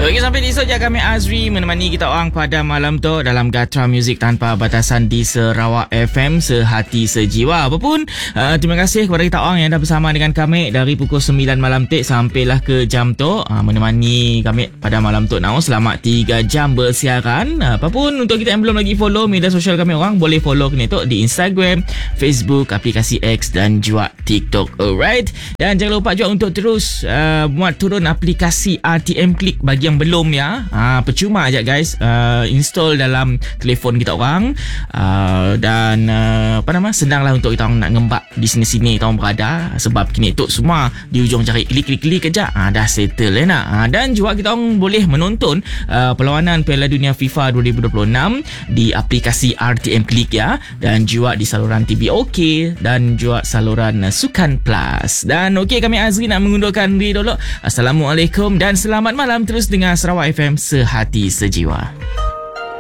Okey, sampai di saja kami Azri menemani kita orang pada malam tu dalam Gatra Music Tanpa Batasan di Sarawak FM, sehati sejiwa. Apapun, terima kasih kepada kita orang yang dah bersama dengan kami dari pukul 9 malam tik sampailah ke jam tu, menemani kami pada malam tu now selama 3 jam bersiaran. Apapun, untuk kita yang belum lagi follow media sosial kami orang, boleh follow kini tu di Instagram, Facebook, aplikasi X dan juga TikTok. Alright, dan jangan lupa juga untuk terus muat turun aplikasi RTM Click bagi yang belum ya. Percuma aja guys, install dalam telefon kita orang, dan senanglah untuk kita orang nak ngembak di sini-sini kita orang berada, sebab kini tu semua di ujung jari klik aja dah settle nak. Dan juga kita orang boleh menonton perlawanan Piala Dunia FIFA 2026 di aplikasi RTM Click ya, dan juga di saluran TV OK dan juga saluran Sukan Plus. Dan okey, kami Azri nak mengundurkan diri dulu. Assalamualaikum dan selamat malam. Terus dengan Sarawak FM, sehati sejiwa.